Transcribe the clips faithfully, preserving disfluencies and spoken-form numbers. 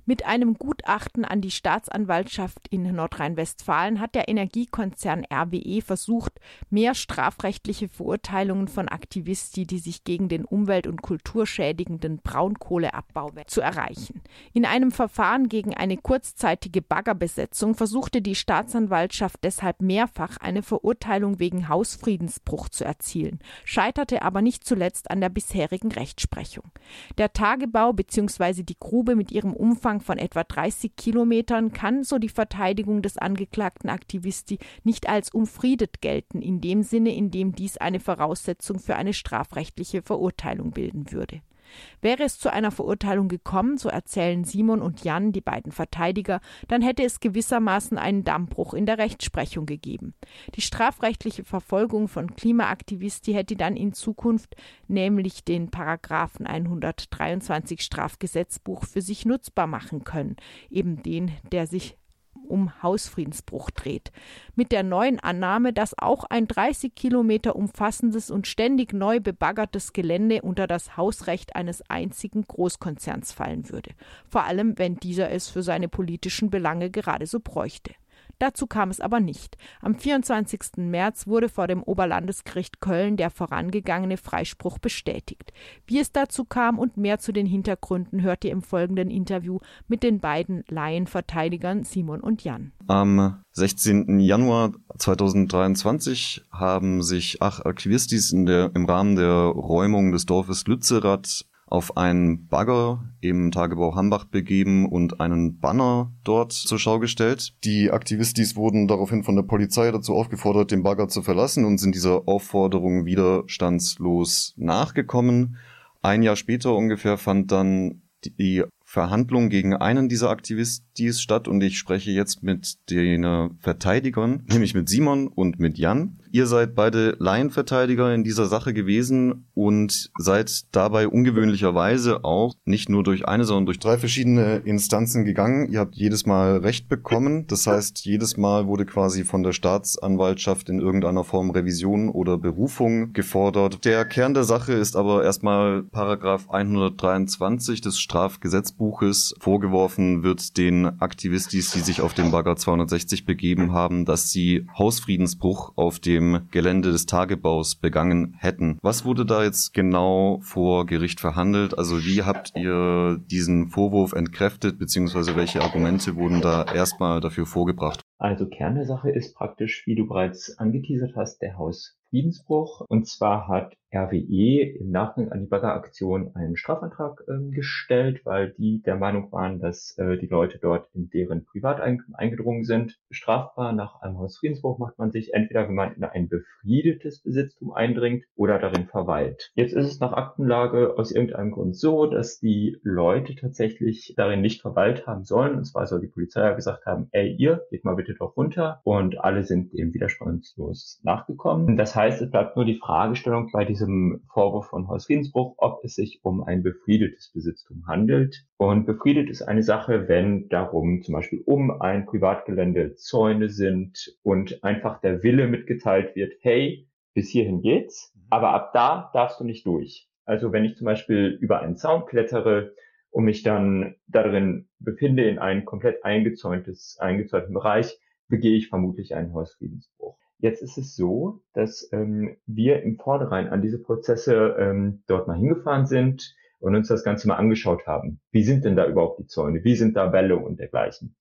Mit einem Gutachten an die Staatsanwaltschaft in Nordrhein-Westfalen hat der Energiekonzern R W E versucht, mehr strafrechtliche Verurteilungen von Aktivisti, die sich gegen den umwelt- und kulturschädigenden Braunkohleabbau zu erreichen. In einem Verfahren gegen eine kurzzeitige Baggerbesetzung versuchte die Staatsanwaltschaft deshalb mehrfach eine Verurteilung wegen Hausfriedensbruch zu erzielen, scheiterte aber nicht zuletzt an der bisherigen Rechtsprechung. Der Tagebau bzw. die Grube mit ihrem Umfang von etwa dreißig Kilometern kann, so die Verteidigung des angeklagten Aktivisti, nicht als umfriedet gelten, in dem Sinne, in dem dies eine Voraussetzung für eine strafrechtliche Verurteilung bilden würde. Wäre es zu einer Verurteilung gekommen, so erzählen Simon und Jan, die beiden Verteidiger, dann hätte es gewissermaßen einen Dammbruch in der Rechtsprechung gegeben. Die strafrechtliche Verfolgung von Klimaaktivisti hätte dann in Zukunft nämlich den Paragraphen hundertdreiundzwanzig Strafgesetzbuch für sich nutzbar machen können, eben den, der sich um Hausfriedensbruch dreht. Mit der neuen Annahme, dass auch ein dreißig Kilometer umfassendes und ständig neu bebaggertes Gelände unter das Hausrecht eines einzigen Großkonzerns fallen würde. Vor allem, wenn dieser es für seine politischen Belange gerade so bräuchte. Dazu kam es aber nicht. Am vierundzwanzigsten März wurde vor dem Oberlandesgericht Köln der vorangegangene Freispruch bestätigt. Wie es dazu kam und mehr zu den Hintergründen hört ihr im folgenden Interview mit den beiden Laienverteidigern Simon und Jan. Am sechzehnten Januar zweitausenddreiundzwanzig haben sich acht Aktivistis in der, im Rahmen der Räumung des Dorfes Lützerath auf einen Bagger im Tagebau Hambach begeben und einen Banner dort zur Schau gestellt. Die Aktivistis wurden daraufhin von der Polizei dazu aufgefordert, den Bagger zu verlassen und sind dieser Aufforderung widerstandslos nachgekommen. Ein Jahr später ungefähr fand dann die Verhandlung gegen einen dieser Aktivistis statt und ich spreche jetzt mit den Verteidigern, nämlich mit Simon und mit Jan. Ihr seid beide Laienverteidiger in dieser Sache gewesen und seid dabei ungewöhnlicherweise auch nicht nur durch eine, sondern durch drei verschiedene Instanzen gegangen. Ihr habt jedes Mal Recht bekommen. Das heißt, jedes Mal wurde quasi von der Staatsanwaltschaft in irgendeiner Form Revision oder Berufung gefordert. Der Kern der Sache ist aber erstmal Paragraph hundertdreiundzwanzig des Strafgesetzbuches. Vorgeworfen wird den Aktivistis, die sich auf den Bagger zweihundertsechzig begeben haben, dass sie Hausfriedensbruch auf dem Gelände des Tagebaus begangen hätten. Was wurde da jetzt genau vor Gericht verhandelt? Also wie habt ihr diesen Vorwurf entkräftet, beziehungsweise welche Argumente wurden da erstmal dafür vorgebracht? Also Kern der Sache ist praktisch, wie du bereits angeteasert hast, der Hausfriedensbruch. Und zwar hat R W E im Nachgang an die Baggeraktion einen Strafantrag ähm, gestellt, weil die der Meinung waren, dass äh, die Leute dort in deren Privateigentum eingedrungen sind. Strafbar nach einem Hausfriedensbruch macht man sich entweder, wenn man in ein befriedetes Besitztum eindringt oder darin verweilt. Jetzt ist es nach Aktenlage aus irgendeinem Grund so, dass die Leute tatsächlich darin nicht verweilt haben sollen. Und zwar soll die Polizei ja gesagt haben, ey, ihr, geht mal bitte doch runter. Und alle sind dem widerspruchslos nachgekommen. Das heißt, es bleibt nur die Fragestellung bei diesem Vorwurf von Hausfriedensbruch, ob es sich um ein befriedetes Besitztum handelt. Und befriedet ist eine Sache, wenn darum zum Beispiel um ein Privatgelände Zäune sind und einfach der Wille mitgeteilt wird, hey, bis hierhin geht's, aber ab da darfst du nicht durch. Also wenn ich zum Beispiel über einen Zaun klettere und mich dann darin befinde in ein komplett eingezäuntes, eingezäunten Bereich, begehe ich vermutlich einen Hausfriedensbruch. Jetzt ist es so, dass ähm, wir im Vornherein an diese Prozesse ähm, dort mal hingefahren sind und uns das Ganze mal angeschaut haben. Wie sind denn da überhaupt die Zäune? Wie sind da Wälle und dergleichen?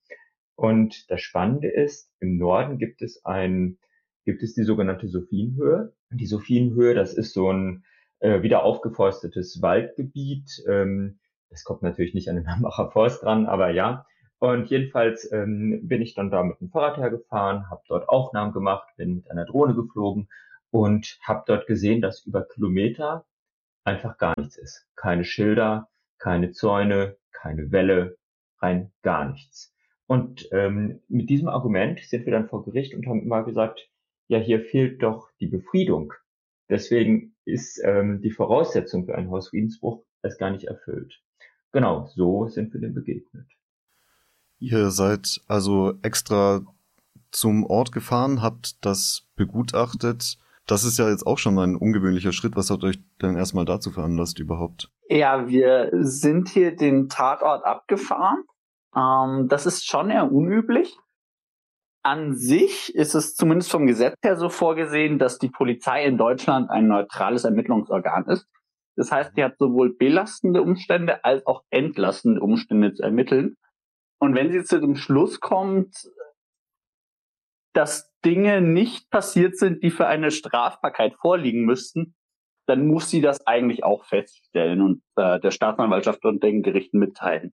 Und das Spannende ist, im Norden gibt es ein, gibt es die sogenannte Sophienhöhe. Die Sophienhöhe, das ist so ein äh, wieder aufgeforstetes Waldgebiet. Ähm, das kommt natürlich nicht an den Hambacher Forst dran, aber ja. Und jedenfalls ähm, bin ich dann da mit dem Fahrrad hergefahren, habe dort Aufnahmen gemacht, bin mit einer Drohne geflogen und habe dort gesehen, dass über Kilometer einfach gar nichts ist. Keine Schilder, keine Zäune, keine Wälle, rein gar nichts. Und ähm, mit diesem Argument sind wir dann vor Gericht und haben immer gesagt, ja, hier fehlt doch die Befriedung. Deswegen ist ähm, die Voraussetzung für einen Hausfriedensbruch erst gar nicht erfüllt. Genau, so sind wir dem begegnet. Ihr seid also extra zum Ort gefahren, habt das begutachtet. Das ist ja jetzt auch schon mal ein ungewöhnlicher Schritt. Was hat euch denn erstmal dazu veranlasst überhaupt? Ja, wir sind hier den Tatort abgefahren Ähm, das ist schon eher unüblich. An sich ist es zumindest vom Gesetz her so vorgesehen, dass die Polizei in Deutschland ein neutrales Ermittlungsorgan ist. Das heißt, sie hat sowohl belastende Umstände als auch entlastende Umstände zu ermitteln. Und wenn sie zu dem Schluss kommt, dass Dinge nicht passiert sind, die für eine Strafbarkeit vorliegen müssten, dann muss sie das eigentlich auch feststellen und äh, der Staatsanwaltschaft und den Gerichten mitteilen.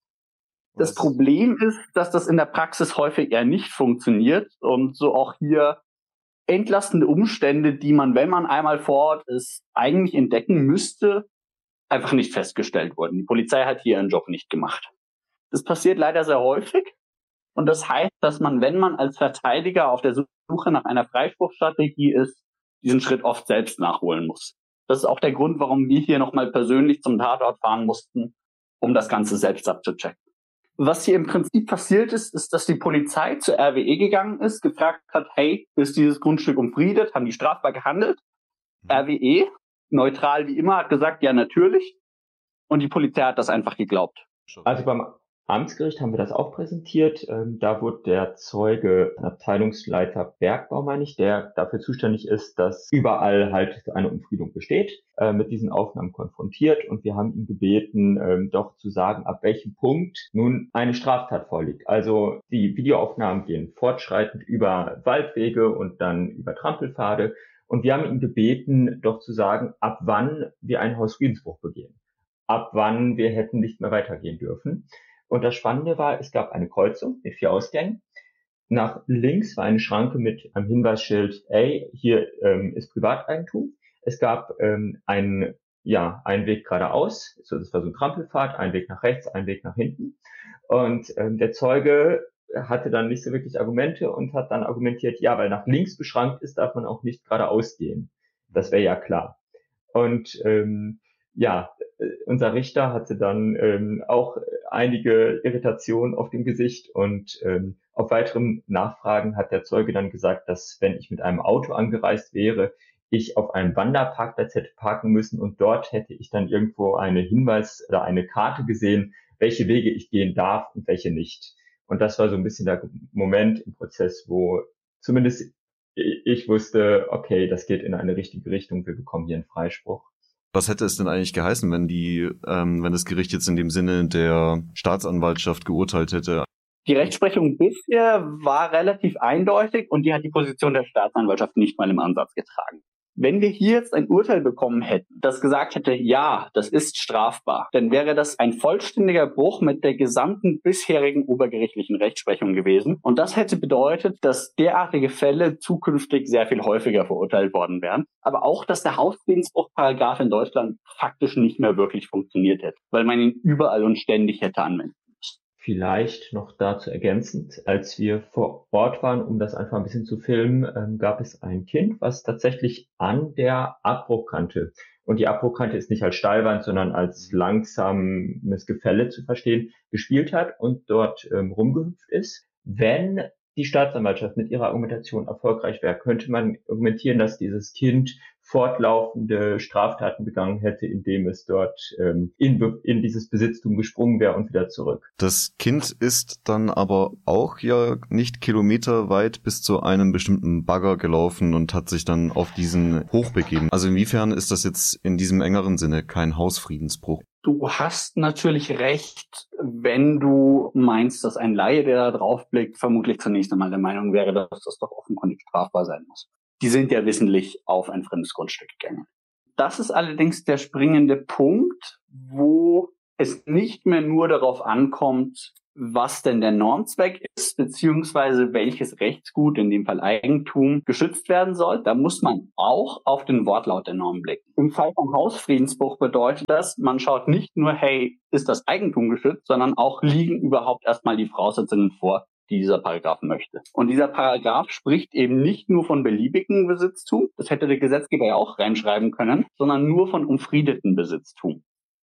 Das Problem ist, dass das in der Praxis häufig eher nicht funktioniert und so auch hier entlastende Umstände, die man, wenn man einmal vor Ort ist, eigentlich entdecken müsste, einfach nicht festgestellt wurden. Die Polizei hat hier ihren Job nicht gemacht. Das passiert leider sehr häufig und das heißt, dass man, wenn man als Verteidiger auf der Suche nach einer Freispruchstrategie ist, diesen Schritt oft selbst nachholen muss. Das ist auch der Grund, warum wir hier nochmal persönlich zum Tatort fahren mussten, um das Ganze selbst abzuchecken. Was hier im Prinzip passiert ist, ist, dass die Polizei zur R W E gegangen ist, gefragt hat, hey, ist dieses Grundstück umfriedet, haben die strafbar gehandelt? Mhm. R W E, neutral wie immer, hat gesagt, ja, natürlich. Und die Polizei hat das einfach geglaubt. Also beim Amtsgericht haben wir das auch präsentiert. Ähm, da wurde der Zeuge, Abteilungsleiter Bergbau, meine ich, der dafür zuständig ist, dass überall halt eine Umfriedung besteht, äh, mit diesen Aufnahmen konfrontiert. Und wir haben ihn gebeten, ähm, doch zu sagen, ab welchem Punkt nun eine Straftat vorliegt. Also die Videoaufnahmen gehen fortschreitend über Waldwege und dann über Trampelpfade. Und wir haben ihn gebeten, doch zu sagen, ab wann wir einen Hausfriedensbruch begehen. Ab wann wir hätten nicht mehr weitergehen dürfen. Und das Spannende war, es gab eine Kreuzung mit vier Ausgängen. Nach links war eine Schranke mit einem Hinweisschild, ey, hier ähm, ist Privateigentum. Es gab ähm, einen, ja, einen Weg geradeaus, so, das war so ein Trampelpfad, ein Weg nach rechts, ein Weg nach hinten. Und ähm, der Zeuge hatte dann nicht so wirklich Argumente und hat dann argumentiert, ja, weil nach links beschrankt ist, darf man auch nicht geradeaus gehen. Das wäre ja klar. Und ähm, ja, unser Richter hatte dann ähm, auch einige Irritationen auf dem Gesicht und ähm, auf weiteren Nachfragen hat der Zeuge dann gesagt, dass wenn ich mit einem Auto angereist wäre, ich auf einem Wanderparkplatz hätte parken müssen und dort hätte ich dann irgendwo eine Hinweis- oder eine Karte gesehen, welche Wege ich gehen darf und welche nicht. Und das war so ein bisschen der Moment im Prozess, wo zumindest ich wusste, okay, das geht in eine richtige Richtung, wir bekommen hier einen Freispruch. Was hätte es denn eigentlich geheißen, wenn die, ähm, wenn das Gericht jetzt in dem Sinne der Staatsanwaltschaft geurteilt hätte? Die Rechtsprechung bisher war relativ eindeutig und die hat die Position der Staatsanwaltschaft nicht mal im Ansatz getragen. Wenn wir hier jetzt ein Urteil bekommen hätten, das gesagt hätte, ja, das ist strafbar, dann wäre das ein vollständiger Bruch mit der gesamten bisherigen obergerichtlichen Rechtsprechung gewesen. Und das hätte bedeutet, dass derartige Fälle zukünftig sehr viel häufiger verurteilt worden wären. Aber auch, dass der Hausfriedensbruchparagraf in Deutschland faktisch nicht mehr wirklich funktioniert hätte, weil man ihn überall und ständig hätte anwenden müssen. Vielleicht noch dazu ergänzend, als wir vor Ort waren, um das einfach ein bisschen zu filmen, ähm, gab es ein Kind, was tatsächlich an der Abbruchkante, und die Abbruchkante ist nicht als Steilwand, sondern als langsames Gefälle zu verstehen, gespielt hat und dort ähm, rumgehüpft ist. Wenn die Staatsanwaltschaft mit ihrer Argumentation erfolgreich wäre, könnte man argumentieren, dass dieses Kind fortlaufende Straftaten begangen hätte, indem es dort ähm, in, in dieses Besitztum gesprungen wäre und wieder zurück. Das Kind ist dann aber auch ja nicht kilometerweit bis zu einem bestimmten Bagger gelaufen und hat sich dann auf diesen hochbegeben. Also inwiefern ist das jetzt in diesem engeren Sinne kein Hausfriedensbruch? Du hast natürlich recht, wenn du meinst, dass ein Laie, der da drauf blickt, vermutlich zunächst einmal der Meinung wäre, dass das doch offenkundig strafbar sein muss. Die sind ja wissentlich auf ein fremdes Grundstück gegangen. Das ist allerdings der springende Punkt, wo es nicht mehr nur darauf ankommt, was denn der Normzweck ist, beziehungsweise welches Rechtsgut, in dem Fall Eigentum, geschützt werden soll. Da muss man auch auf den Wortlaut der Norm blicken. Im Fall von Hausfriedensbruch bedeutet das, man schaut nicht nur, hey, ist das Eigentum geschützt, sondern auch liegen überhaupt erstmal die Voraussetzungen vor, die dieser Paragraph möchte. Und dieser Paragraph spricht eben nicht nur von beliebigem Besitztum, das hätte der Gesetzgeber ja auch reinschreiben können, sondern nur von umfriedeten Besitztum.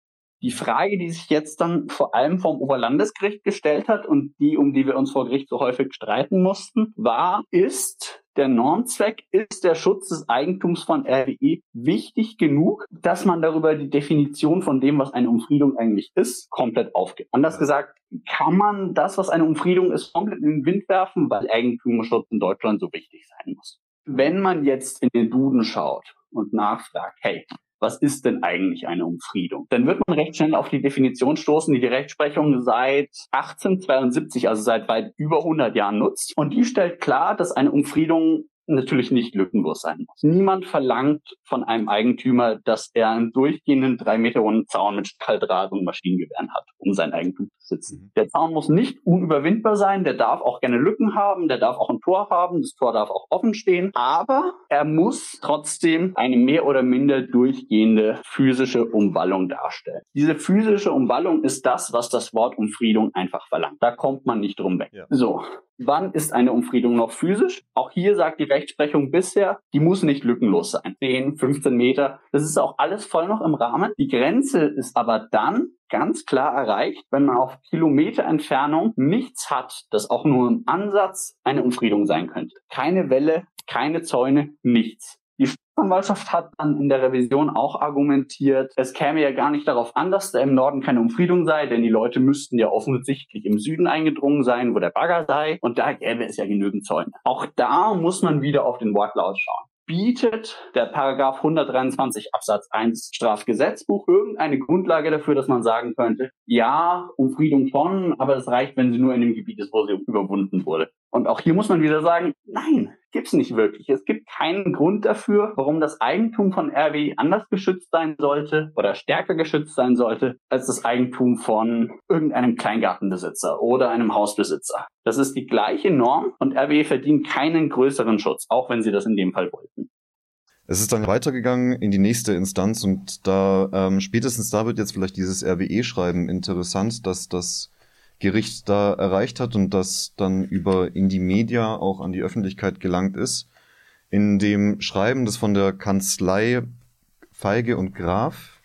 Die Frage, die sich jetzt dann vor allem vom Oberlandesgericht gestellt hat und die, um die wir uns vor Gericht so häufig streiten mussten, war, ist der Normzweck, ist der Schutz des Eigentums von R W E wichtig genug, dass man darüber die Definition von dem, was eine Umfriedung eigentlich ist, komplett aufgibt. Anders gesagt, kann man das, was eine Umfriedung ist, komplett in den Wind werfen, weil Eigentumsschutz in Deutschland so wichtig sein muss. Wenn man jetzt in den Duden schaut und nachfragt, hey, was ist denn eigentlich eine Umfriedung? Dann wird man recht schnell auf die Definition stoßen, die die Rechtsprechung seit achtzehnhundertzweiundsiebzig, also seit weit über hundert Jahren nutzt. Und die stellt klar, dass eine Umfriedung natürlich nicht lückenlos sein muss. Niemand verlangt von einem Eigentümer, dass er einen durchgehenden drei Meter hohen Zaun mit Stahldraht und Maschinengewehren hat, um sein Eigentum zu schützen. Der Zaun muss nicht unüberwindbar sein, der darf auch gerne Lücken haben, der darf auch ein Tor haben, das Tor darf auch offen stehen, aber er muss trotzdem eine mehr oder minder durchgehende physische Umwallung darstellen. Diese physische Umwallung ist das, was das Wort Umfriedung einfach verlangt. Da kommt man nicht drum weg. Ja. So. Wann ist eine Umfriedung noch physisch? Auch hier sagt die Rechtsprechung bisher, die muss nicht lückenlos sein. zehn, fünfzehn Meter, das ist auch alles voll noch im Rahmen. Die Grenze ist aber dann ganz klar erreicht, wenn man auf Kilometer Entfernung nichts hat, das auch nur im Ansatz eine Umfriedung sein könnte. Keine Wälle, keine Zäune, nichts. Die Staatsanwaltschaft hat dann in der Revision auch argumentiert, es käme ja gar nicht darauf an, dass da im Norden keine Umfriedung sei, denn die Leute müssten ja offensichtlich im Süden eingedrungen sein, wo der Bagger sei, und da gäbe es ja genügend Zäune. Auch da muss man wieder auf den Wortlaut schauen. Bietet der Paragraph hundertdreiundzwanzig Absatz eins Strafgesetzbuch irgendeine Grundlage dafür, dass man sagen könnte, ja, Umfriedung schon, aber es reicht, wenn sie nur in dem Gebiet ist, wo sie überwunden wurde. Und auch hier muss man wieder sagen, nein, gibt's nicht wirklich. Es gibt keinen Grund dafür, warum das Eigentum von R W E anders geschützt sein sollte oder stärker geschützt sein sollte als das Eigentum von irgendeinem Kleingartenbesitzer oder einem Hausbesitzer. Das ist die gleiche Norm und R W E verdient keinen größeren Schutz, auch wenn sie das in dem Fall wollten. Es ist dann weitergegangen in die nächste Instanz und da ähm, spätestens da wird jetzt vielleicht dieses R W E-Schreiben interessant, dass das Gericht da erreicht hat und das dann über Indymedia auch an die Öffentlichkeit gelangt ist. In dem Schreiben, das von der Kanzlei Feige und Graf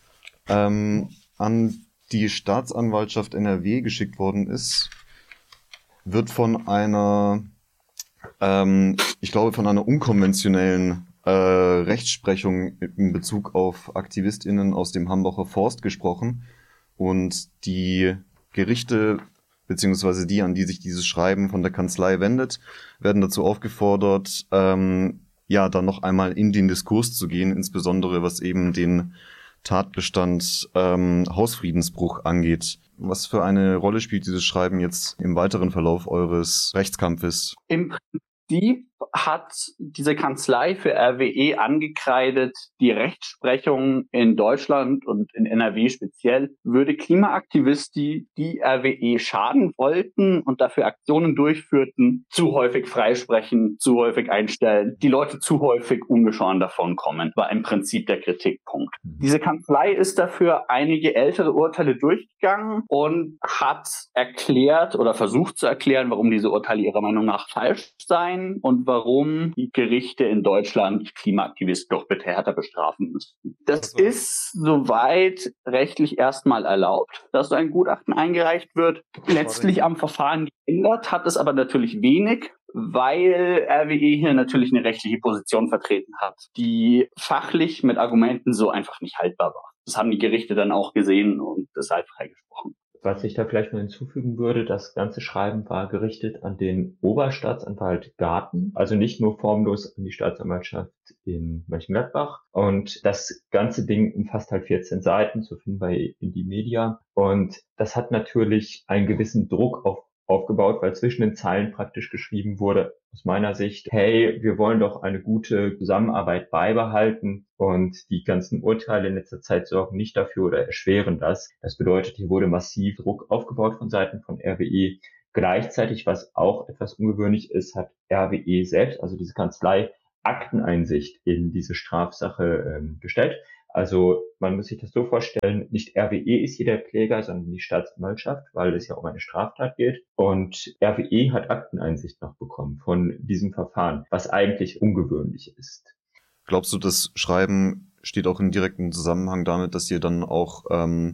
ähm, an die Staatsanwaltschaft N R W geschickt worden ist, wird von einer, ähm, ich glaube, von einer unkonventionellen äh, Rechtsprechung in Bezug auf AktivistInnen aus dem Hambacher Forst gesprochen und die Gerichte, beziehungsweise die, an die sich dieses Schreiben von der Kanzlei wendet, werden dazu aufgefordert, ähm, ja, dann noch einmal in den Diskurs zu gehen, insbesondere was eben den Tatbestand ähm, Hausfriedensbruch angeht. Was für eine Rolle spielt dieses Schreiben jetzt im weiteren Verlauf eures Rechtskampfes? Im Prinzip hat diese Kanzlei für R W E angekreidet, die Rechtsprechung in Deutschland und in N R W speziell würde Klimaaktivisten, die R W E schaden wollten und dafür Aktionen durchführten, zu häufig freisprechen, zu häufig einstellen, die Leute zu häufig ungeschoren davonkommen, war im Prinzip der Kritikpunkt. Diese Kanzlei ist dafür einige ältere Urteile durchgegangen und hat erklärt oder versucht zu erklären, warum diese Urteile ihrer Meinung nach falsch seien und warum die Gerichte in Deutschland Klimaaktivisten doch bitte härter bestrafen müssten. Das also ist soweit rechtlich erstmal erlaubt, dass so ein Gutachten eingereicht wird. Letztlich am Verfahren geändert hat es aber natürlich wenig, weil R W E hier natürlich eine rechtliche Position vertreten hat, die fachlich mit Argumenten so einfach nicht haltbar war. Das haben die Gerichte dann auch gesehen und deshalb freigesprochen. Was ich da vielleicht noch hinzufügen würde, das ganze Schreiben war gerichtet an den Oberstaatsanwalt Garten, also nicht nur formlos an die Staatsanwaltschaft in Mönchengladbach. Und das ganze Ding umfasst halt vierzehn Seiten, so finden wir in die Media. Und das hat natürlich einen gewissen Druck auf aufgebaut, weil zwischen den Zeilen praktisch geschrieben wurde, aus meiner Sicht, hey, wir wollen doch eine gute Zusammenarbeit beibehalten und die ganzen Urteile in letzter Zeit sorgen nicht dafür oder erschweren das. Das bedeutet, hier wurde massiv Druck aufgebaut von Seiten von R W E. Gleichzeitig, was auch etwas ungewöhnlich ist, hat R W E selbst, also diese Kanzlei, Akteneinsicht in diese Strafsache ähm, gestellt. Also man muss sich das so vorstellen, nicht R W E ist hier der Kläger, sondern die Staatsanwaltschaft, weil es ja um eine Straftat geht. Und R W E hat Akteneinsicht noch bekommen von diesem Verfahren, was eigentlich ungewöhnlich ist. Glaubst du, das Schreiben steht auch in direktem Zusammenhang damit, dass ihr dann auch ähm,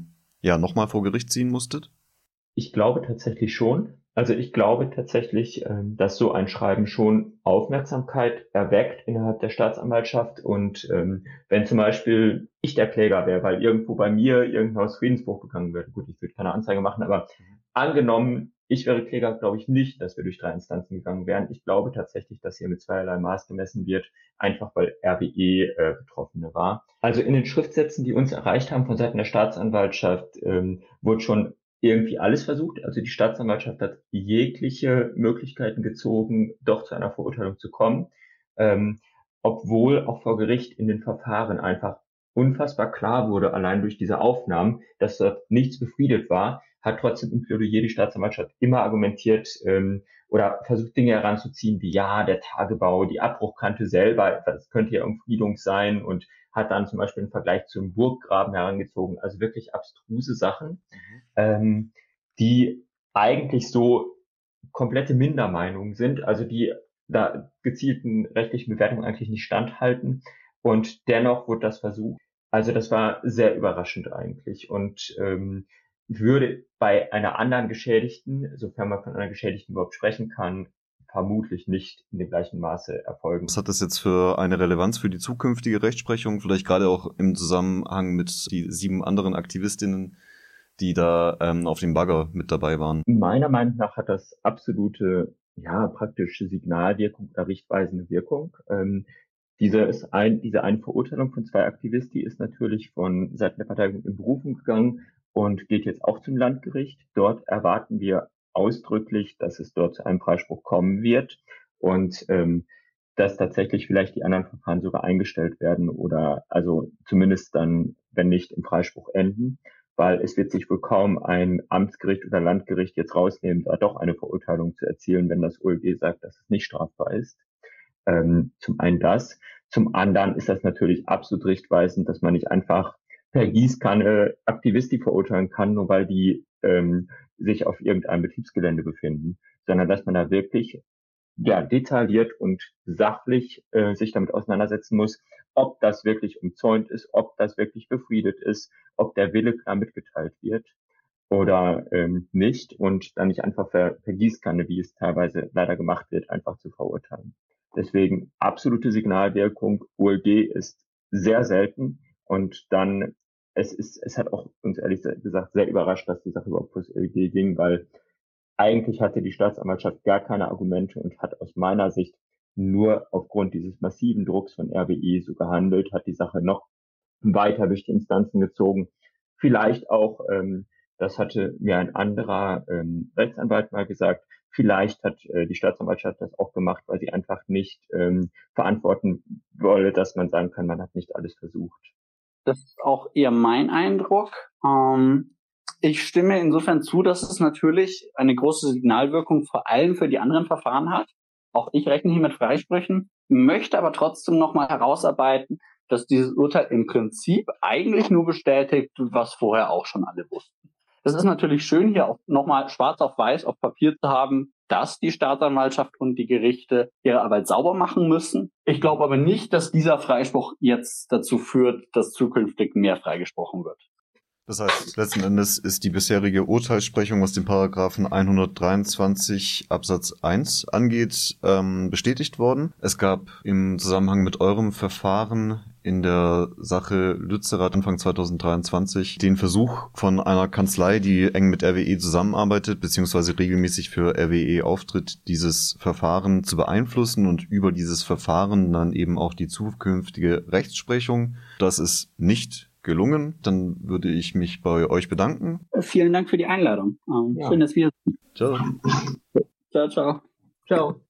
ja nochmal vor Gericht ziehen musstet? Ich glaube tatsächlich schon. Also ich glaube tatsächlich, ähm, dass so ein Schreiben schon Aufmerksamkeit erweckt innerhalb der Staatsanwaltschaft. Und ähm, wenn zum Beispiel ich der Kläger wäre, weil irgendwo bei mir irgendein Hausfriedensbruch begangen wird, gut, ich würde keine Anzeige machen, aber angenommen, ich wäre Kläger, glaube ich nicht, dass wir durch drei Instanzen gegangen wären. Ich glaube tatsächlich, dass hier mit zweierlei Maß gemessen wird, einfach weil R W E äh, Betroffene war. Also in den Schriftsätzen, die uns erreicht haben von Seiten der Staatsanwaltschaft, ähm, wurde schon irgendwie alles versucht. Also die Staatsanwaltschaft hat jegliche Möglichkeiten gezogen, doch zu einer Verurteilung zu kommen, ähm, obwohl auch vor Gericht in den Verfahren einfach unfassbar klar wurde, allein durch diese Aufnahmen, dass dort nichts befriedet war, hat trotzdem im Plädoyer die Staatsanwaltschaft immer argumentiert ähm, oder versucht Dinge heranzuziehen wie, ja, der Tagebau, die Abbruchkante selber, das könnte ja Umfriedung sein, und hat dann zum Beispiel einen Vergleich zum Burggraben herangezogen. Also wirklich abstruse Sachen, mhm. ähm, die eigentlich so komplette Mindermeinungen sind, also die da gezielten rechtlichen Bewertungen eigentlich nicht standhalten. Und dennoch wurde das versucht. Also das war sehr überraschend eigentlich und ähm, würde bei einer anderen Geschädigten, sofern man von einer Geschädigten überhaupt sprechen kann, vermutlich nicht in dem gleichen Maße erfolgen. Was hat das jetzt für eine Relevanz für die zukünftige Rechtsprechung, vielleicht gerade auch im Zusammenhang mit die sieben anderen Aktivistinnen, die da ähm, auf dem Bagger mit dabei waren? Meiner Meinung nach hat das absolute, ja, praktische Signalwirkung oder richtweisende Wirkung. Ähm, diese, ist ein, diese eine Verurteilung von zwei Aktivisten ist natürlich von Seiten der Verteidigung in Berufung gegangen und geht jetzt auch zum Landgericht. Dort erwarten wir ausdrücklich, dass es dort zu einem Freispruch kommen wird und ähm, dass tatsächlich vielleicht die anderen Verfahren sogar eingestellt werden oder also zumindest dann, wenn nicht, im Freispruch enden, weil es wird sich wohl kaum ein Amtsgericht oder Landgericht jetzt rausnehmen, da doch eine Verurteilung zu erzielen, wenn das O L G sagt, dass es nicht strafbar ist. Ähm, zum einen das. Zum anderen ist das natürlich absolut richtweisend, dass man nicht einfach per Gießkanne Aktivisten verurteilen kann, nur weil die ähm, sich auf irgendeinem Betriebsgelände befinden, sondern dass man da wirklich ja detailliert und sachlich äh, sich damit auseinandersetzen muss, ob das wirklich umzäunt ist, ob das wirklich befriedet ist, ob der Wille klar mitgeteilt wird oder ähm, nicht und dann nicht einfach per, per Gießkanne, wie es teilweise leider gemacht wird, einfach zu verurteilen. Deswegen absolute Signalwirkung. O L G ist sehr selten und dann es ist es hat auch uns ehrlich gesagt sehr überrascht, dass die Sache überhaupt fürs O L G ging, weil eigentlich hatte die Staatsanwaltschaft gar keine Argumente und hat aus meiner Sicht nur aufgrund dieses massiven Drucks von R W E so gehandelt, hat die Sache noch weiter durch die Instanzen gezogen. Vielleicht auch, ähm, das hatte mir ein anderer ähm, Rechtsanwalt mal gesagt, vielleicht hat äh, die Staatsanwaltschaft das auch gemacht, weil sie einfach nicht ähm, verantworten wolle, dass man sagen kann, man hat nicht alles versucht. Das ist auch eher mein Eindruck. Ähm Ich stimme insofern zu, dass es natürlich eine große Signalwirkung vor allem für die anderen Verfahren hat. Auch ich rechne hier mit Freisprüchen, möchte aber trotzdem nochmal herausarbeiten, dass dieses Urteil im Prinzip eigentlich nur bestätigt, was vorher auch schon alle wussten. Es ist natürlich schön, hier auch nochmal schwarz auf weiß auf Papier zu haben, dass die Staatsanwaltschaft und die Gerichte ihre Arbeit sauber machen müssen. Ich glaube aber nicht, dass dieser Freispruch jetzt dazu führt, dass zukünftig mehr freigesprochen wird. Das heißt, letzten Endes ist die bisherige Urteilssprechung, was den Paragraphen hundertdreiundzwanzig Absatz eins angeht, ähm, bestätigt worden. Es gab im Zusammenhang mit eurem Verfahren in der Sache Lützerath Anfang zweitausenddreiundzwanzig den Versuch von einer Kanzlei, die eng mit R W E zusammenarbeitet, beziehungsweise regelmäßig für R W E auftritt, dieses Verfahren zu beeinflussen und über dieses Verfahren dann eben auch die zukünftige Rechtsprechung. Das ist nicht gelungen. Dann würde ich mich bei euch bedanken. Vielen Dank für die Einladung. Ähm, ja. Schön, dass wir... Ciao. Ciao, ciao. Ciao.